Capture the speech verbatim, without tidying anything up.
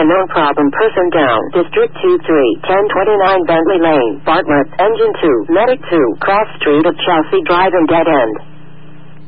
unknown problem person down. District two three, ten twenty-nine Bentley Lane, Bartlett, Engine two, Medic two, Cross Street of Chelsea Drive and dead end.